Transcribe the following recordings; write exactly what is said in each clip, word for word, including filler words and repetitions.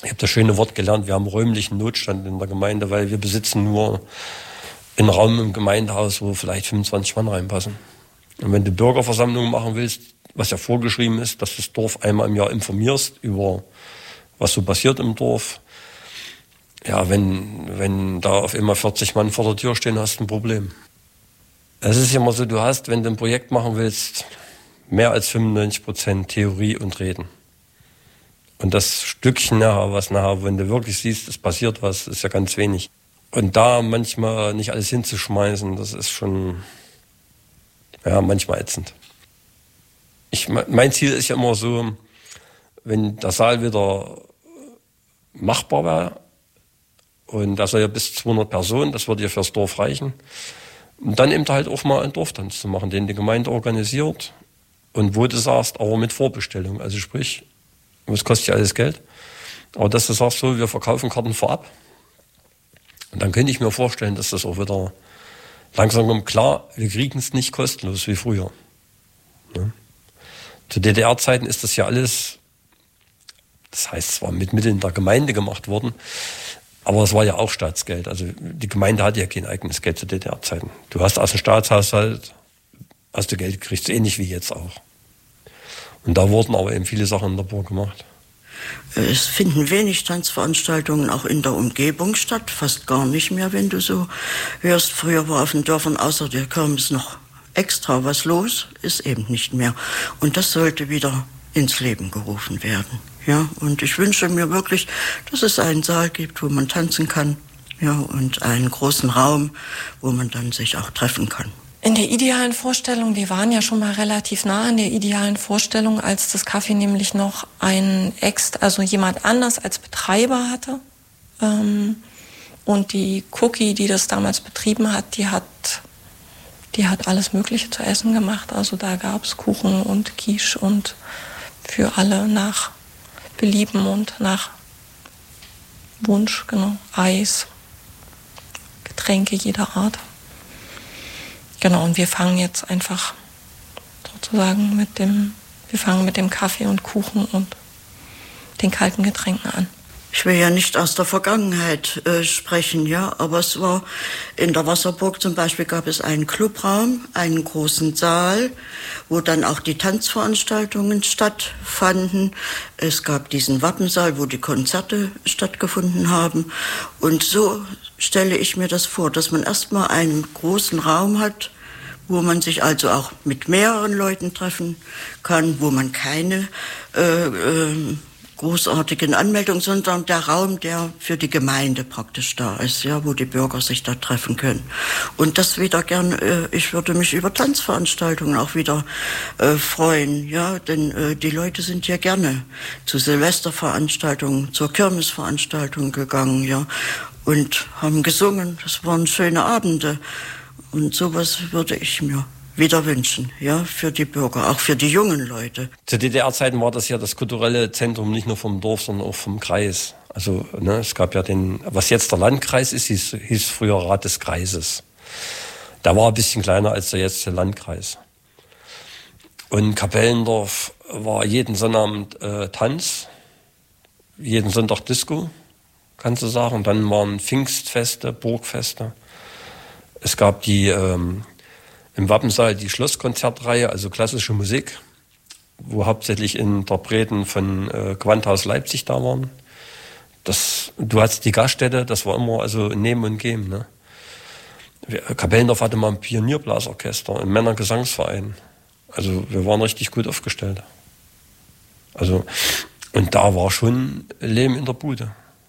Ich habe das schöne Wort gelernt, wir haben räumlichen Notstand in der Gemeinde, weil wir besitzen nur einen Raum im Gemeindehaus, wo vielleicht fünfundzwanzig Mann reinpassen. Und wenn du Bürgerversammlungen machen willst, was ja vorgeschrieben ist, dass du das Dorf einmal im Jahr informierst über was so passiert im Dorf. Ja, wenn, wenn da auf einmal vierzig Mann vor der Tür stehen, hast du ein Problem. Es ist immer so, du hast, wenn du ein Projekt machen willst, mehr als fünfundneunzig Prozent Theorie und Reden. Und das Stückchen nachher, was nachher, wenn du wirklich siehst, es passiert was, ist ja ganz wenig. Und da manchmal nicht alles hinzuschmeißen, das ist schon, ja, manchmal ätzend. Ich, mein Ziel ist ja immer so, wenn der Saal wieder machbar wäre, und da soll ja bis zweihundert Personen, das würde ja fürs Dorf reichen, und dann eben halt auch mal einen Dorftanz zu machen, den die Gemeinde organisiert und wo du sagst, aber mit Vorbestellung, also sprich, das kostet ja alles Geld, aber dass du sagst, so, wir verkaufen Karten vorab, und dann könnte ich mir vorstellen, dass das auch wieder langsam kommt. Klar, wir kriegen es nicht kostenlos wie früher. Ja. Zu D D R-Zeiten ist das ja alles, das heißt zwar mit Mitteln der Gemeinde gemacht worden, aber es war ja auch Staatsgeld. Also die Gemeinde hatte ja kein eigenes Geld zu D D R-Zeiten. Du hast aus dem Staatshaushalt, hast du Geld gekriegt, so ähnlich wie jetzt auch. Und da wurden aber eben viele Sachen in der Burg gemacht. Es finden wenig Tanzveranstaltungen auch in der Umgebung statt, fast gar nicht mehr, wenn du so hörst. Früher war auf den Dörfern außer der Kirmes noch extra was los, ist eben nicht mehr. Und das sollte wieder ins Leben gerufen werden. Ja, und ich wünsche mir wirklich, dass es einen Saal gibt, wo man tanzen kann, ja, und einen großen Raum, wo man dann sich auch treffen kann. In der idealen Vorstellung, wir waren ja schon mal relativ nah an der idealen Vorstellung, als das Café nämlich noch einen Ex, also jemand anders als Betreiber hatte. Ähm, und die Cookie, die das damals betrieben hat, die hat, die hat alles Mögliche zu essen gemacht. Also da gab es Kuchen und Quiche und für alle nach Belieben und nach Wunsch, genau, Eis, Getränke jeder Art. Genau, und wir fangen jetzt einfach sozusagen mit dem, wir fangen mit dem Kaffee und Kuchen und den kalten Getränken an. Ich will ja nicht aus der Vergangenheit äh, sprechen, ja, aber es war in der Wasserburg zum Beispiel, gab es einen Clubraum, einen großen Saal, wo dann auch die Tanzveranstaltungen stattfanden. Es gab diesen Wappensaal, wo die Konzerte stattgefunden haben. Und so stelle ich mir das vor, dass man erstmal einen großen Raum hat, wo man sich also auch mit mehreren Leuten treffen kann, wo man keine äh, äh, großartigen Anmeldungen, sondern der Raum, der für die Gemeinde praktisch da ist, ja, wo die Bürger sich da treffen können. Und das wieder gern, äh, ich würde mich über Tanzveranstaltungen auch wieder äh, freuen, ja, denn äh, die Leute sind ja gerne zu Silvesterveranstaltungen, zur Kirmesveranstaltung gegangen, ja, und haben gesungen. Das waren schöne Abende. Und sowas würde ich mir wieder wünschen, ja, für die Bürger, auch für die jungen Leute. Zu D D R-Zeiten war das ja das kulturelle Zentrum nicht nur vom Dorf, sondern auch vom Kreis. Also, ne, es gab ja den, was jetzt der Landkreis ist, hieß, hieß früher Rat des Kreises. Der war ein bisschen kleiner als der jetzige Landkreis. Und Kapellendorf war jeden Sonnabend äh, Tanz, jeden Sonntag Disco, kannst du sagen. Und dann waren Pfingstfeste, Burgfeste. Es gab die ähm, im Wappensaal die Schlosskonzertreihe, also klassische Musik, wo hauptsächlich Interpreten von äh, Gewandhaus Leipzig da waren. Das, du hattest die Gaststätte, das war immer also Nehmen und Geben. Ne? Kapellendorf hatte mal ein Pionierblasorchester, ein Männergesangsverein. Also wir waren richtig gut aufgestellt. Also, und da war schon Leben in der Bude.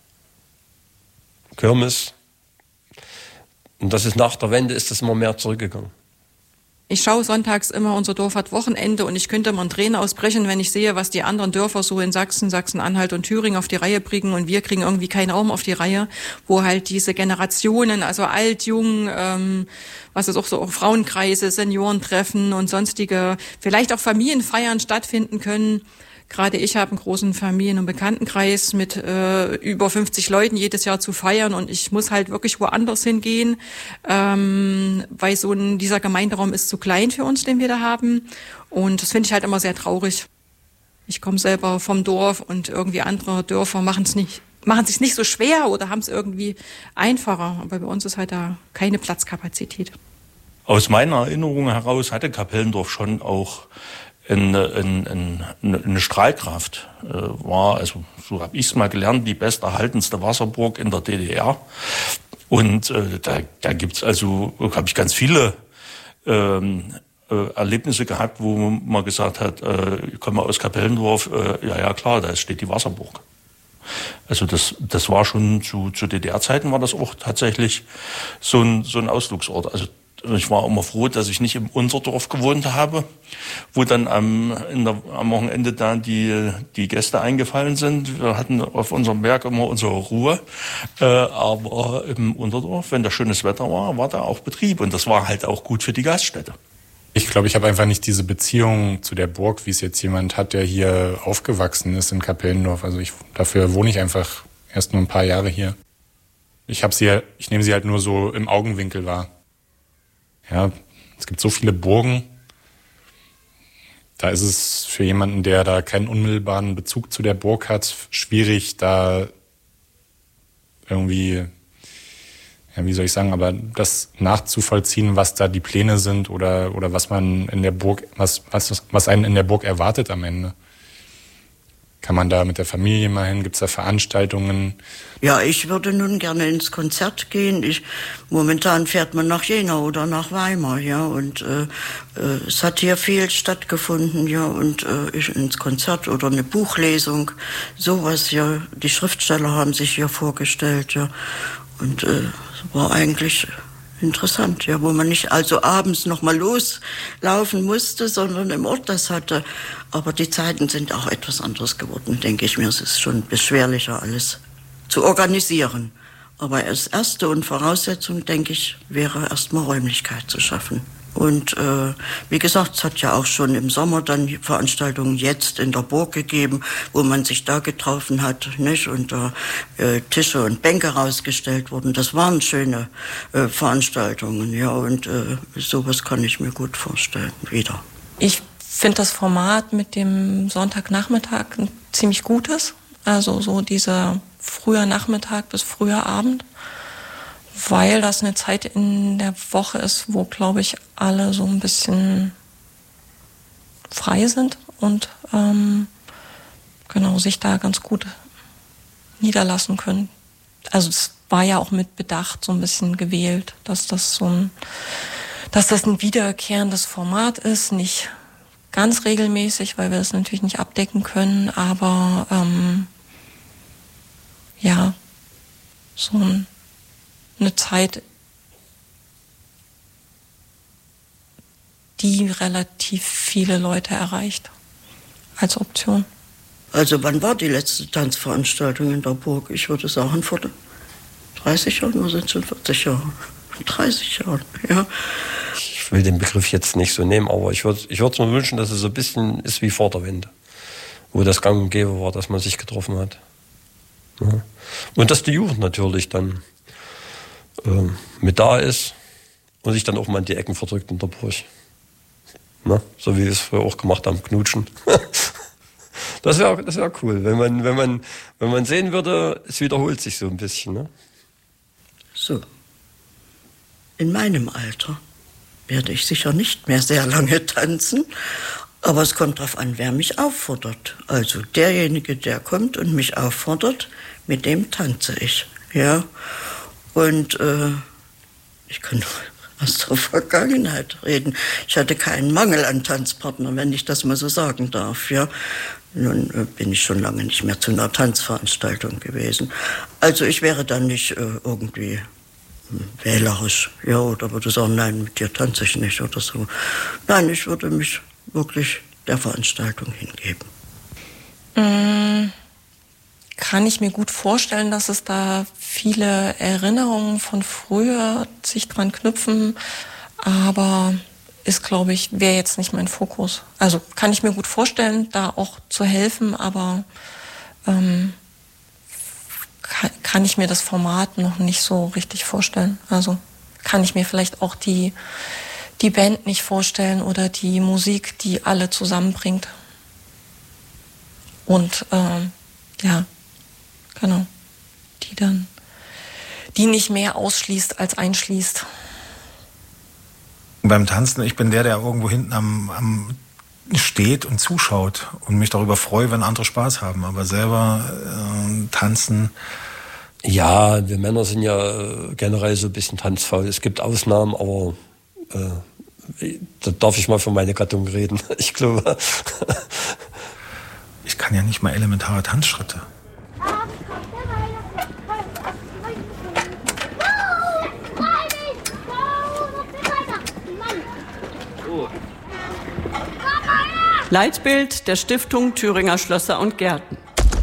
Kirmes. Und das ist nach der Wende ist das immer mehr zurückgegangen. Ich schaue sonntags immer, unser Dorf hat Wochenende und ich könnte mal in Tränen ausbrechen, wenn ich sehe, was die anderen Dörfer so in Sachsen, Sachsen-Anhalt und Thüringen auf die Reihe bringen und wir kriegen irgendwie keinen Raum auf die Reihe, wo halt diese Generationen, also alt, jung, ähm, was ist auch so, auch Frauenkreise, Seniorentreffen und sonstige, vielleicht auch Familienfeiern stattfinden können. Gerade ich habe einen großen Familien- und Bekanntenkreis mit äh, über fünfzig Leuten jedes Jahr zu feiern und ich muss halt wirklich woanders hingehen, ähm, weil so ein, dieser Gemeinderaum ist zu klein für uns, den wir da haben und das finde ich halt immer sehr traurig. Ich komme selber vom Dorf und irgendwie andere Dörfer machen es nicht, machen es sich nicht so schwer oder haben es irgendwie einfacher. Aber bei uns ist halt da keine Platzkapazität. Aus meiner Erinnerung heraus hatte Kapellendorf schon auch eine, eine, eine, eine Strahlkraft. Äh, war, also so habe ich es mal gelernt, die besterhaltenste Wasserburg in der D D R. Und äh, da, da gibt's also, habe ich ganz viele ähm, äh, Erlebnisse gehabt, wo man gesagt hat, äh, ich komme aus Kapellendorf, äh, ja, ja klar, da steht die Wasserburg. Also das, das war schon zu, zu D D R-Zeiten war das auch tatsächlich so ein, so ein Ausflugsort. Also ich war immer froh, dass ich nicht im Unterdorf gewohnt habe, wo dann am, in der, am Wochenende da die, die Gäste eingefallen sind. Wir hatten auf unserem Berg immer unsere Ruhe. Äh, aber im Unterdorf, wenn da schönes Wetter war, war da auch Betrieb. Und das war halt auch gut für die Gaststätte. Ich glaube, ich habe einfach nicht diese Beziehung zu der Burg, wie es jetzt jemand hat, der hier aufgewachsen ist in Kapellendorf. Also ich, dafür wohne ich einfach erst nur ein paar Jahre hier. Ich habe sie, ich nehme sie halt nur so im Augenwinkel wahr. Ja, es gibt so viele Burgen. Da ist es für jemanden, der da keinen unmittelbaren Bezug zu der Burg hat, schwierig, da irgendwie, ja, wie soll ich sagen, aber das nachzuvollziehen, was da die Pläne sind oder, oder was man in der Burg, was, was, was einen in der Burg erwartet am Ende. Kann man da mit der Familie mal hin? Gibt es da Veranstaltungen? Ja, ich würde nun gerne ins Konzert gehen. Ich, momentan fährt man nach Jena oder nach Weimar, ja, und äh, äh, es hat hier viel stattgefunden, ja, und äh, ich ins Konzert oder eine Buchlesung, sowas, ja. Die Schriftsteller haben sich hier vorgestellt, ja, und äh, war eigentlich interessant, ja, wo man nicht also abends noch mal loslaufen musste, sondern im Ort das hatte. Aber die Zeiten sind auch etwas anderes geworden, denke ich mir. Es ist schon beschwerlicher, alles zu organisieren. Aber als erste und Voraussetzung, denke ich, wäre erstmal Räumlichkeit zu schaffen. Und äh, wie gesagt, es hat ja auch schon im Sommer dann Veranstaltungen jetzt in der Burg gegeben, wo man sich da getroffen hat, nicht? Und da äh, Tische und Bänke rausgestellt wurden. Das waren schöne äh, Veranstaltungen, ja. Und äh, sowas kann ich mir gut vorstellen wieder. Ich finde das Format mit dem Sonntagnachmittag ein ziemlich gutes. Also so dieser früher Nachmittag bis früher Abend. Weil das eine Zeit in der Woche ist, wo, glaube ich, alle so ein bisschen frei sind und ähm, genau sich da ganz gut niederlassen können. Also es war ja auch mit Bedacht so ein bisschen gewählt, dass das so ein, dass das ein wiederkehrendes Format ist, nicht ganz regelmäßig, weil wir das natürlich nicht abdecken können, aber ähm, ja, so ein eine Zeit, die relativ viele Leute erreicht als Option. Also wann war die letzte Tanzveranstaltung in der Burg? Ich würde sagen vor dreißig Jahren oder sind es schon vierzig Jahre? dreißig Jahren, ja. Ich will den Begriff jetzt nicht so nehmen, aber ich würde ich würde mir wünschen, dass es so ein bisschen ist wie vor der Wende, wo das gang und gäbe war, dass man sich getroffen hat. Ja. Und dass die Jugend natürlich dann ähm, mit da ist und sich dann auch mal in die Ecken verdrückt in der Burg. Na, so wie wir es früher auch gemacht haben, knutschen. Das wäre das wär cool, wenn man, wenn, man, wenn man sehen würde, es wiederholt sich so ein bisschen. Ne? So, in meinem Alter werde ich sicher nicht mehr sehr lange tanzen, aber es kommt darauf an, wer mich auffordert. Also derjenige, der kommt und mich auffordert, mit dem tanze ich. Ja. Und äh, ich kann nur aus der Vergangenheit reden. Ich hatte keinen Mangel an Tanzpartnern, wenn ich das mal so sagen darf. Ja. Nun äh, bin ich schon lange nicht mehr zu einer Tanzveranstaltung gewesen. Also ich wäre dann nicht äh, irgendwie äh, wählerisch, ja, oder würde sagen, nein, mit dir tanze ich nicht oder so. Nein, ich würde mich wirklich der Veranstaltung hingeben. Mm. Kann ich mir gut vorstellen, dass es da viele Erinnerungen von früher sich dran knüpfen, aber ist, glaube ich, wäre jetzt nicht mein Fokus. Also kann ich mir gut vorstellen, da auch zu helfen, aber ähm, kann, kann ich mir das Format noch nicht so richtig vorstellen. Also kann ich mir vielleicht auch die, die Band nicht vorstellen oder die Musik, die alle zusammenbringt. Und ähm, ja, genau, die dann, die nicht mehr ausschließt als einschließt. Beim Tanzen, ich bin der, der irgendwo hinten am, am steht und zuschaut und mich darüber freue, wenn andere Spaß haben. Aber selber äh, tanzen. Ja, wir Männer sind ja generell so ein bisschen tanzfaul. Es gibt Ausnahmen, aber äh, da darf ich mal für meine Gattung reden. Ich glaube. Ich kann ja nicht mal elementare Tanzschritte. Leitbild der Stiftung Thüringer Schlösser und Gärten.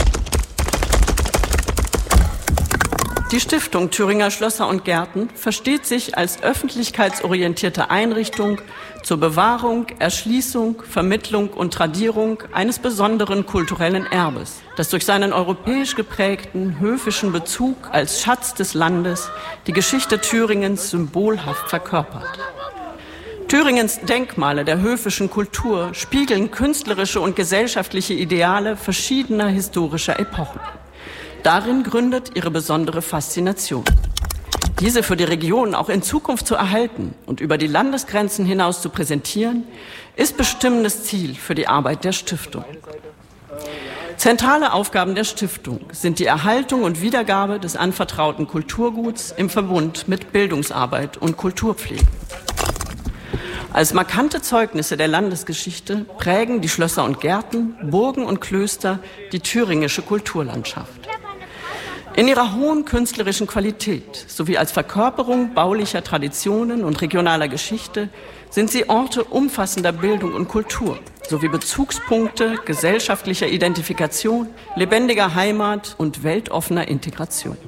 Die Stiftung Thüringer Schlösser und Gärten versteht sich als öffentlichkeitsorientierte Einrichtung zur Bewahrung, Erschließung, Vermittlung und Tradierung eines besonderen kulturellen Erbes, das durch seinen europäisch geprägten höfischen Bezug als Schatz des Landes die Geschichte Thüringens symbolhaft verkörpert. Thüringens Denkmale der höfischen Kultur spiegeln künstlerische und gesellschaftliche Ideale verschiedener historischer Epochen. Darin gründet ihre besondere Faszination. Diese für die Region auch in Zukunft zu erhalten und über die Landesgrenzen hinaus zu präsentieren, ist bestimmendes Ziel für die Arbeit der Stiftung. Zentrale Aufgaben der Stiftung sind die Erhaltung und Wiedergabe des anvertrauten Kulturguts im Verbund mit Bildungsarbeit und Kulturpflege. Als markante Zeugnisse der Landesgeschichte prägen die Schlösser und Gärten, Burgen und Klöster die thüringische Kulturlandschaft. In ihrer hohen künstlerischen Qualität sowie als Verkörperung baulicher Traditionen und regionaler Geschichte sind sie Orte umfassender Bildung und Kultur sowie Bezugspunkte gesellschaftlicher Identifikation, lebendiger Heimat und weltoffener Integration.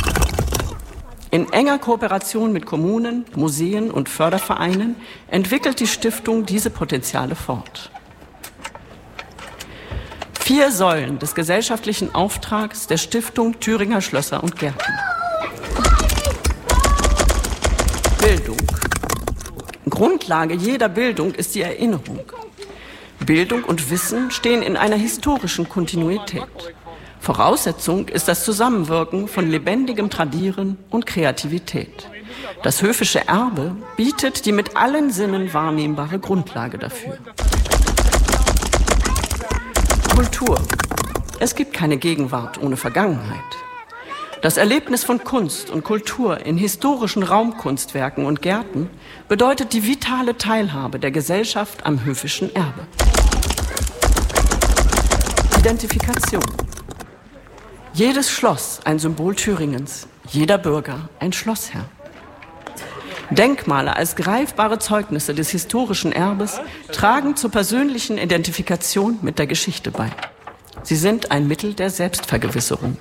In enger Kooperation mit Kommunen, Museen und Fördervereinen entwickelt die Stiftung diese Potenziale fort. Vier Säulen des gesellschaftlichen Auftrags der Stiftung Thüringer Schlösser und Gärten. Bildung. Grundlage jeder Bildung ist die Erinnerung. Bildung und Wissen stehen in einer historischen Kontinuität. Voraussetzung ist das Zusammenwirken von lebendigem Tradieren und Kreativität. Das höfische Erbe bietet die mit allen Sinnen wahrnehmbare Grundlage dafür. Kultur. Es gibt keine Gegenwart ohne Vergangenheit. Das Erlebnis von Kunst und Kultur in historischen Raumkunstwerken und Gärten bedeutet die vitale Teilhabe der Gesellschaft am höfischen Erbe. Identifikation. Jedes Schloss ein Symbol Thüringens, jeder Bürger ein Schlossherr. Denkmale als greifbare Zeugnisse des historischen Erbes tragen zur persönlichen Identifikation mit der Geschichte bei. Sie sind ein Mittel der Selbstvergewisserung.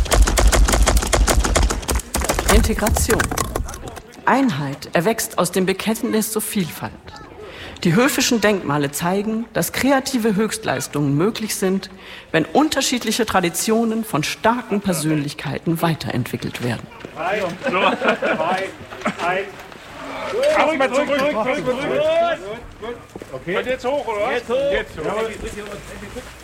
Integration. Einheit erwächst aus dem Bekenntnis zur Vielfalt. Die höfischen Denkmale zeigen, dass kreative Höchstleistungen möglich sind, wenn unterschiedliche Traditionen von starken Persönlichkeiten weiterentwickelt werden. Auf mal zurück, zurück, zurück, zurück. Okay. Und jetzt hoch, oder was? Jetzt hoch. Jetzt hoch.